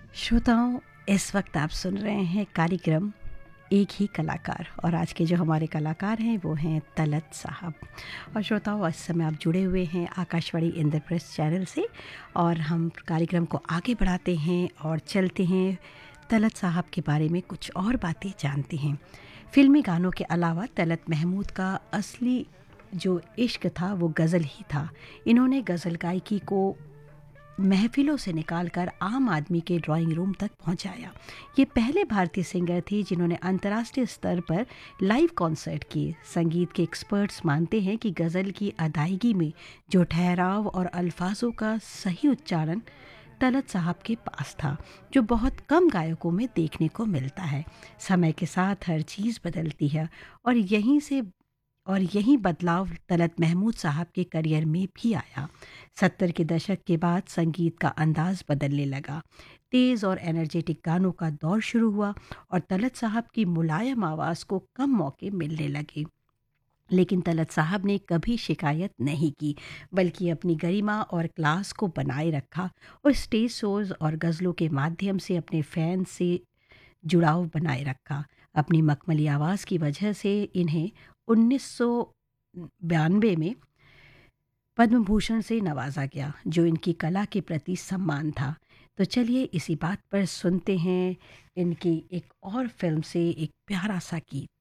श्रोताओं, इस वक्त आप सुन रहे हैं कार्यक्रम एक ही कलाकार और आज के जो हमारे कलाकार हैं वो हैं तलत साहब। और श्रोताओं, इस समय आप जुड़े हुए हैं आकाशवाणी इंद्रप्रस्थ चैनल से और हम कार्यक्रम को आगे बढ़ाते हैं और चलते हैं तलत साहब के बारे में कुछ और बातें जानते हैं। फिल्मी गानों के अलावा तलत महमूद का असली जो इश्क था वो गज़ल ही था। इन्होंने गज़ल गायकी को महफिलों से निकालकर आम आदमी के ड्राइंग रूम तक पहुंचाया। ये पहले भारतीय सिंगर थे जिन्होंने अंतर्राष्ट्रीय स्तर पर लाइव कॉन्सर्ट किए। संगीत के एक्सपर्ट्स मानते हैं कि गज़ल की अदायगी में जो ठहराव और अल्फाजों का सही उच्चारण तलत साहब के पास था, जो बहुत कम गायकों में देखने को मिलता है। समय के साथ हर चीज़ बदलती है और यही बदलाव तलत महमूद साहब के करियर में भी आया। 70 के दशक के बाद संगीत का अंदाज बदलने लगा। तेज़ और एनर्जेटिक गानों का दौर शुरू हुआ और तलत साहब की मुलायम आवाज़ को कम मौके मिलने लगे। लेकिन तलत साहब ने कभी शिकायत नहीं की, बल्कि अपनी गरिमा और क्लास को बनाए रखा और स्टेज शोज़ और गज़लों के माध्यम से अपने फैन से जुड़ाव बनाए रखा। अपनी मखमली आवाज़ की वजह से इन्हें 1992 में पद्म भूषण से नवाजा गया, जो इनकी कला के प्रति सम्मान था। तो चलिए इसी बात पर सुनते हैं इनकी एक और फिल्म से एक प्यारा सा गीत।